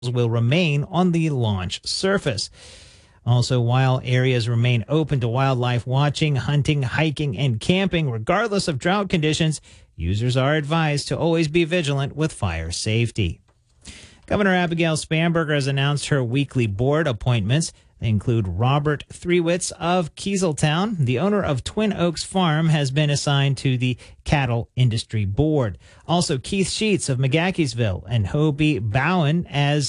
will remain on the launch surface. Also, while areas remain open to wildlife watching, hunting, hiking, and camping, regardless of drought conditions, users are advised to always be vigilant with fire safety. Governor Abigail Spanberger has announced her weekly board appointments. They include Robert Thriewitz of Kieseltown. The owner of Twin Oaks Farm has been assigned to the Cattle Industry Board. Also, Keith Sheets of McGaheysville and Hobie Bowen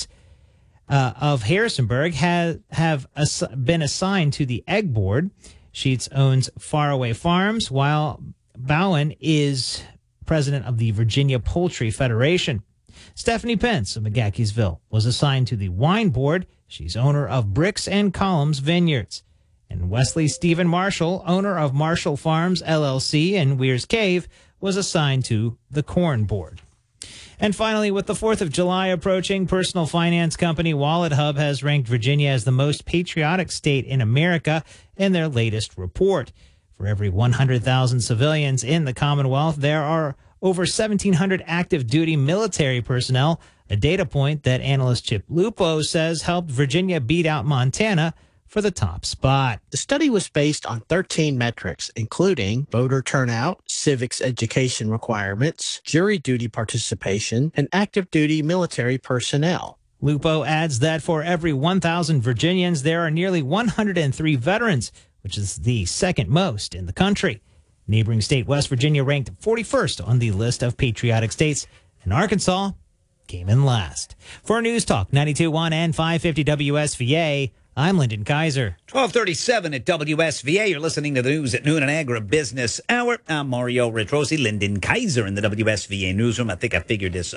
of Harrisonburg have been assigned to the Egg Board. Sheets owns Faraway Farms, while Bowen is president of the Virginia Poultry Federation. Stephanie Pence of McGaheysville was assigned to the Wine Board. She's owner of Bricks and Columns Vineyards. And Wesley Stephen Marshall, owner of Marshall Farms, LLC, and Weir's Cave, was assigned to the Corn Board. And finally, with the 4th of July approaching, personal finance company WalletHub has ranked Virginia as the most patriotic state in America in their latest report. For every 100,000 civilians in the Commonwealth, there are over 1,700 active duty military personnel, a data point that analyst Chip Lupo says helped Virginia beat out Montana for the top spot. The study was based on 13 metrics, including voter turnout, civics education requirements, jury duty participation, and active duty military personnel. Lupo adds that for every 1,000 Virginians, there are nearly 103 veterans, which is the second most in the country. Neighboring state West Virginia ranked 41st on the list of patriotic states, and Arkansas came in last. For News Talk 92.1 and 550 WSVA, I'm Lyndon Kaiser. 1237 at WSVA. You're listening to the news at noon and Agribusiness Hour. I'm Mario Retrosi, Lyndon Kaiser in the WSVA newsroom. I think I figured this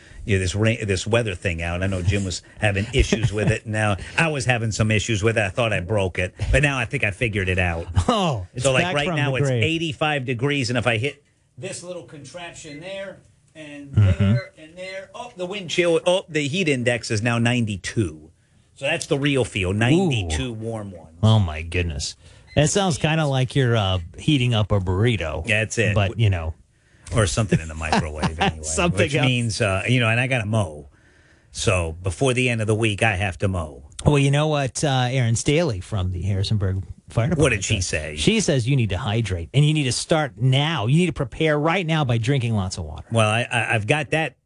weather thing out. I know Jim was having issues with it. Now I was having some issues with it. I thought I broke it, but now I think I figured it out. Oh, it's so back like right from now the it's grave. 85 degrees, and if I hit this little contraption there and there and there, the wind chill, the heat index is now 92. So that's the real feel, 92 warm ones. Oh, my goodness. That sounds kind of like you're heating up a burrito. Yeah, that's it. But, Or something in the microwave anyway. Something which else. means, and I got to mow. So before the end of the week, I have to mow. Well, you know what Erin Staley from the Harrisonburg Fire Department What did she say? She says you need to hydrate, and you need to start now. You need to prepare right now by drinking lots of water. Well, I've got that,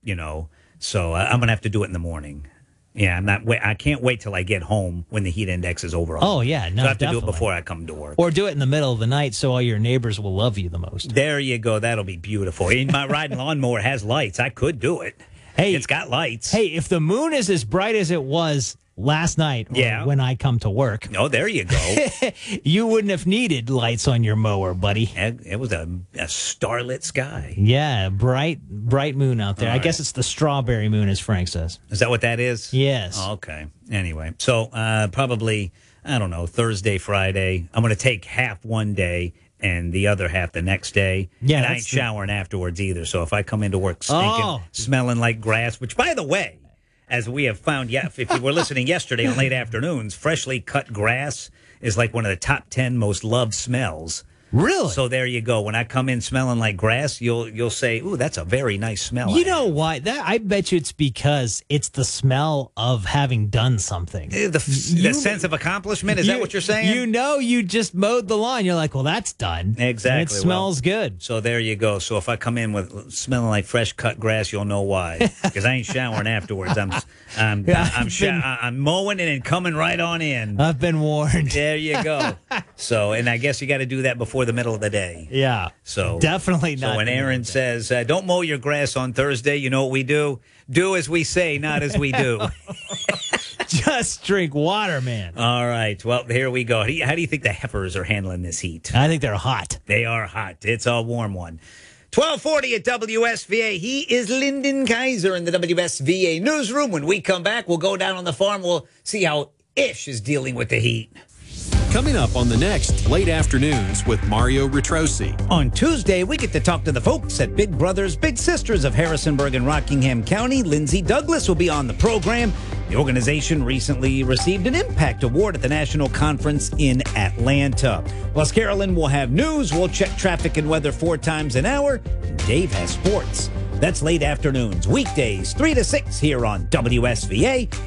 so I'm going to have to do it in the morning. Yeah, I can't wait till I get home when the heat index is over. Oh, yeah. No, so I have to do definitely. it before I come to work. Or do it in the middle of the night so all your neighbors will love you the most. There you go. That'll be beautiful. And my riding lawnmower has lights. I could do it. Hey, it's got lights. Hey, if the moon is as bright as it was last night when I come to work. Oh, there you go. You wouldn't have needed lights on your mower, buddy. It was a starlit sky. Yeah, bright moon out there. I guess it's the strawberry moon, as Frank says. Is that what that is? Yes. Oh, okay. Anyway, so probably, I don't know, Thursday, Friday. I'm going to take half one day and the other half the next day. Yeah, and I ain't showering afterwards either. So if I come into work stinking, smelling like grass, which, by the way, as we have found, if you were listening yesterday on late afternoons, freshly cut grass is like one of the top 10 most loved smells. Really? So there you go. When I come in smelling like grass, you'll say, "Ooh, that's a very nice smell." You know why? I bet you it's because it's the smell of having done something. The sense of accomplishment, is that what you're saying? You just mowed the lawn. You're like, well, that's done. Exactly. And it smells good. So there you go. So if I come in with smelling like fresh cut grass, you'll know why. Because I ain't showering afterwards. I'm mowing and then coming right on in. I've been warned. There you go. So, and I guess you got to do that before the middle of the day. Yeah. So definitely not. So when Aaron says, don't mow your grass on Thursday, you know what we do? Do as we say, not as we do. Just drink water, man. All right. Well, here we go. How do you think the heifers are handling this heat? I think they're hot. They are hot. It's a warm one. 1240 at WSVA. He is Lyndon Kaiser in the WSVA newsroom. When we come back, we'll go down on the farm. We'll see how Ish is dealing with the heat. Coming up on the next Late Afternoons with Mario Retrosi. On Tuesday, we get to talk to the folks at Big Brothers Big Sisters of Harrisonburg and Rockingham County. Lindsay Douglas will be on the program. The organization recently received an Impact Award at the National Conference in Atlanta. Plus, Carolyn will have news. We'll check traffic and weather 4 times an hour. And Dave has sports. That's late afternoons, weekdays, 3 to 6 here on WSVA.